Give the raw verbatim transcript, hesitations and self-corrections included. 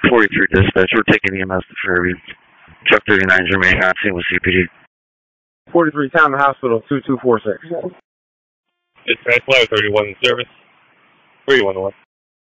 forty-three dispatch, we're taking E M S to Fairview. Truck thirty-nine, Jermaine, on scene with C P D. forty-three, Town Hospital, two two four six. Dispatch, Ladder thirty-one in service. three one one.